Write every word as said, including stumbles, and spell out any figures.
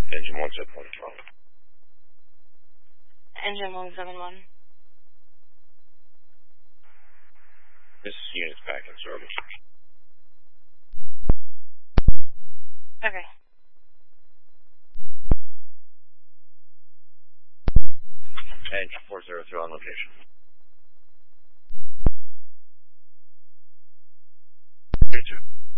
Engine one seven one twelve. Engine one seven one. This unit's back in service. Okay. Engine four zero two on location. Three two.